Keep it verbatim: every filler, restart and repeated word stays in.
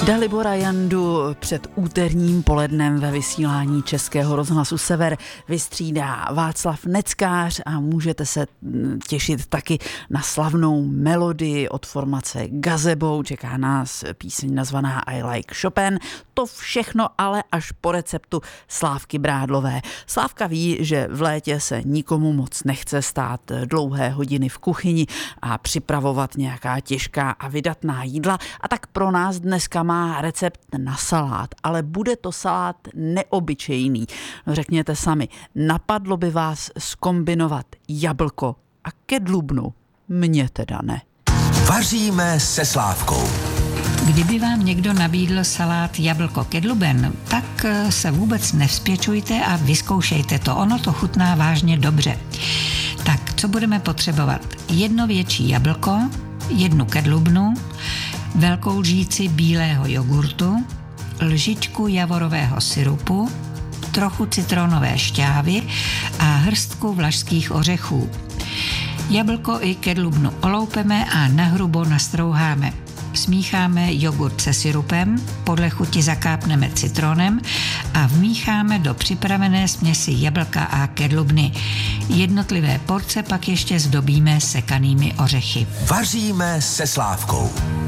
Dalibora Jandu před úterním polednem ve vysílání Českého rozhlasu Sever vystřídá Václav Neckář a můžete se těšit taky na slavnou melodii od formace Gazebo. Čeká nás píseň nazvaná I Like Chopin. To všechno ale až po receptu Slávky Brádlové. Slávka ví, že v létě se nikomu moc nechce stát dlouhé hodiny v kuchyni a připravovat nějaká těžká a vydatná jídla, a tak pro nás dneska má recept na salát, ale bude to salát neobyčejný. No, řekněte sami, napadlo by vás zkombinovat jablko a kedlubnu? Mně teda ne. Vaříme se Slávkou. Kdyby vám někdo nabídl salát jablko kedluben, tak se vůbec nevzpěčujte a vyzkoušejte to. Ono to chutná vážně dobře. Tak, co budeme potřebovat? Jedno větší jablko, jednu kedlubnu, velkou lžíci bílého jogurtu, lžičku javorového syrupu, trochu citronové šťávy a hrstku vlašských ořechů. Jablko i kedlubnu oloupeme a nahrubo nastrouháme. Smícháme jogurt se syrupem, podle chuti zakápneme citronem a vmícháme do připravené směsi jablka a kedlubny. Jednotlivé porce pak ještě zdobíme sekanými ořechy. Vaříme se Slávkou.